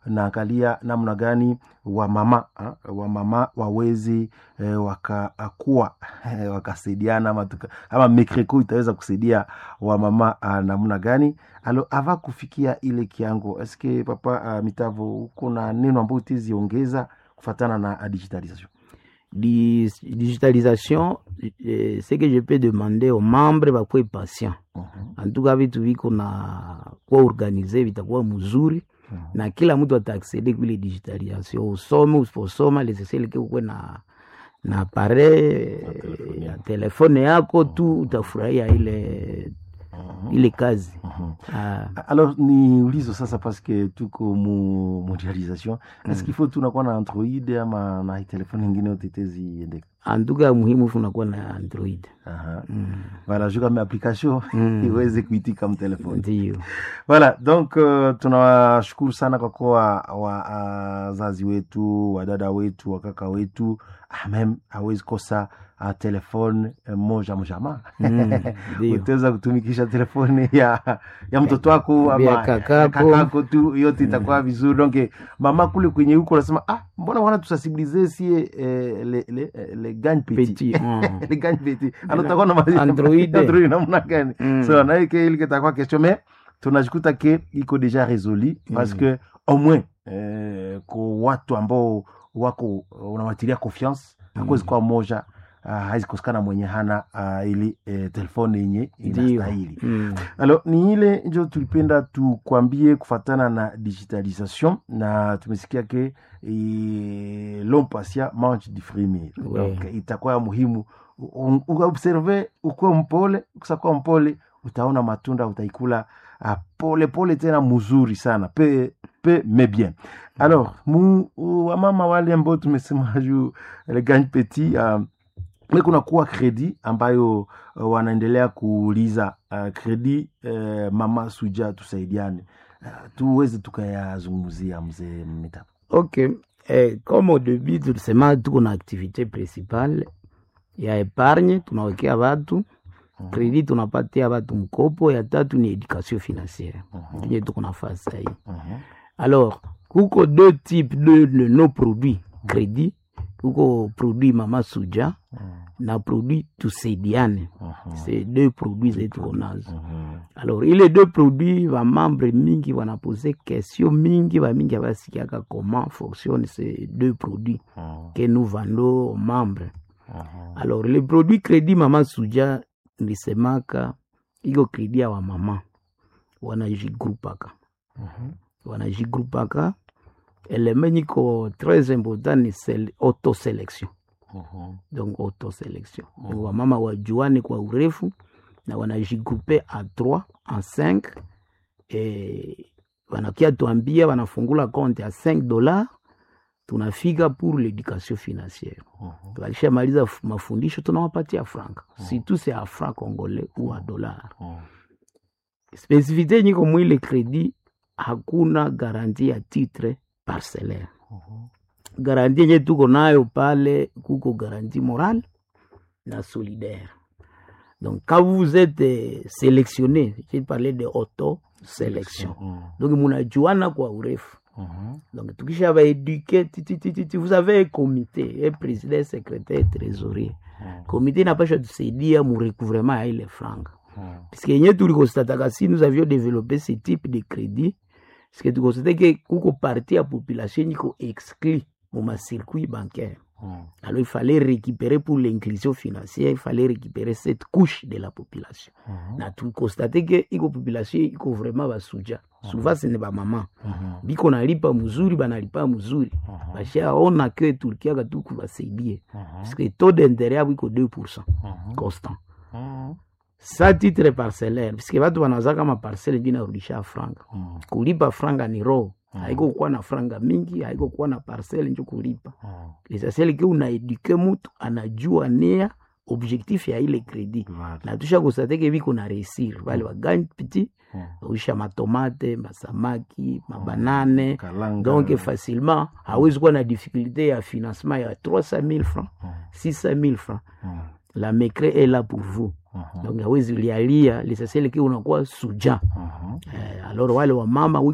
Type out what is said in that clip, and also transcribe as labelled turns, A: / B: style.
A: naangalia namna gani wamama wawezi wakakuwa wakasaidiana ama Mekreko itaweza kusaidia wamama namna gani. Alors avant kufikia ile kiango, est-ce que papa Mitavo kuna neno ambayo tiziongeza kufatana na digitalisation?
B: Digitalisation, c'est que je peux demander aux membres bakuwe patient. En tout cas vitu viko na kwa organize vitakuwa mzuri na kila mtu ataacceder kwa ile digitalisation. Usome usiposoma lesesele kwa na appareil ya telefone yako tu utafurahia ile kazi.
A: Alors ni ulizo sasa parce que tuko mondialisation, est-ce qu'il faut tunakuwa na Android ama na telefone nyingine utetezi ende?
B: En tout cas muhimu funakuwa na Android.
A: Voilà, je kama application iweze kuitika kama telefone.
B: Ndio.
A: Voilà, donc tunawashukuru sana kwa kuwa wazazi wetu, wadada wetu, wakaka wetu, même hawezi kosa telefone moja mjama. Utaweza kutumikisha telefone ya mtoto wako ama kakako tu, yote itakuwa vizuri. Donc mama kule kwenye huko anasema mbona wana tusensibiliser si les gagne petit. Les gagne petit. Alors utakuwa na Android namna gani? So na ile itakuwa question, mais tunajikuta ke iko deja résolu parce que au moins kwa watu ambao wako unawatilia confiance hakuwezi kwa moja haizikosekana mwenye hana ili telefone yenye inastahili. Alors ni ile ndio tulipenda tukwambie kufatana na digitalisation, na tumesikia ke l'homme patient mange du fruit. Donc itakuwa muhimu uobserve, uko mpole, ukishakuwa mpole utaona matunda, utaikula pole pole tena mzuri sana pe mais bien. Alors wamama wale ambao tumesema juu le gagne petit, kuna kuwa kredi ambayo wanaendelea kuuliza kredi. Mama Suja, tusaidiane tuweze tukayazungumzia mzee Mitavo.
B: Okay, comme au début tulisema tuko na activité principale ya épargne, tunawekea watu kredi, tunapatia watu mkopo. Ya tatu ni éducation financière yenye tuko na fasa hii. Alors kuko deux types de nos produits crédit. Kuko produit Mama Suja na produit tusaidiane. C'est deux produits zetu onazo. Alors les deux produits, va membres mingi wana poser question mingi, va mingi abasikiaka comment fonctionne ces deux produits que nous vendons aux membres. Alors les produits crédit Mama Suja nisemaka iko crédit ya wa mama wanajigroupaka. Wanajigroupaka. Élément très important, c'est auto-sélection. Donc auto-sélection. Donc wamama wajuane kwa urefu na wanajigrouper à 3, en 5, et wanakia tuambia wanafungula compte à $5, tunafika pour l'éducation financière. Tukalisha maliza mafundisho tunawapatia franc. Surtout c'est à franc congolais ou à dollar. Spécificité niko mwile crédit, hakuna garantie ya titre parcellaire. Garantie yenye tuko nayo pale kuko garantie morale na solidaire. Donc quand vous êtes sélectionné, j'ai parlé de auto-sélection. Donc munajuana kwa urefu. Donc tukisha va éduquer, vous avez un comité, un président, secrétaire, trésorier. Comité n'a pas choisi de s'aider mu recouvrement à les francs. Puisque yenye tulikostata si nous avions développé ce type de crédit, parce que tu constates que kuko partie la population niko exclue dans ma circuit bancaire. Alors il fallait récupérer pour l'inclusion financière, il fallait récupérer cette couche de la population. Na tu constates que iko population iko vraiment basuja. Souvent ce n'est pas maman. Biko nalipa mzuri banalipa mzuri. Basha ona que Turquie ga tuku basaidia. Parce que taux d'intérêt iko 2% constant. Sa titre parcellaire, parce que watu wanazaka ma parcelle bina rudisha franga. Kulipa franga ni roho. Haiko kuwa na franga mingi, haiko kuwa na parcelle njo kulipa. L'essentiel que una éduquer mtu anajua nia objectif ya ile crédit. Na tusha kusate ke biko na réussir. Wale wa gagne petit, usha matomate, masamaki, mabanane. Donc facilement, hawezi kuwa na difficulté ya financement ya 300,000 francs, 600,000 francs. La Mecre est là pour vous. Donc hawezi lialia, l'essentiel que unakuwa suja. Alors wale wa mama